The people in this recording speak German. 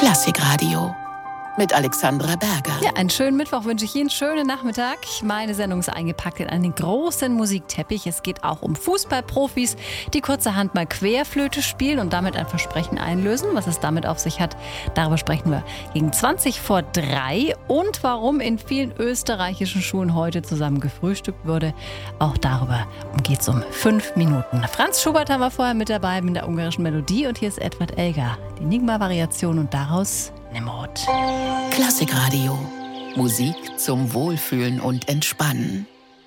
Klassikradio mit Alexandra Berger. Ja, einen schönen Mittwoch wünsche ich Ihnen, schönen Nachmittag. Meine Sendung ist eingepackt in einen großen Musikteppich. Es geht auch um Fußballprofis, die kurzerhand mal Querflöte spielen und damit ein Versprechen einlösen. Was es damit auf sich hat, darüber sprechen wir gegen 3:20 und warum in vielen österreichischen Schulen heute zusammen gefrühstückt wurde. Auch darüber geht es um 5 Minuten. Franz Schubert haben wir vorher mit dabei mit der ungarischen Melodie und hier ist Edward Elgar, die Enigma-Variation und daraus Nimrod. Klassikradio. Musik zum Wohlfühlen und Entspannen.